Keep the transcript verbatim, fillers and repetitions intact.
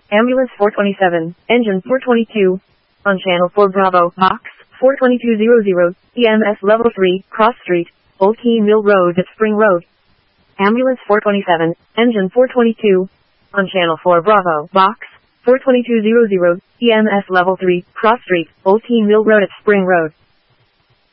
Ambulance four twenty-seven, Engine four twenty-two. On Channel four Bravo, Box four twenty-two hundred, E M S Level three, Cross Street, Old Key Mill Road at Spring Road. Ambulance four twenty-seven, Engine four twenty-two. On Channel four Bravo, Box four twenty-two hundred, E M S Level three, Cross Street, Old Key Mill Road at Spring Road.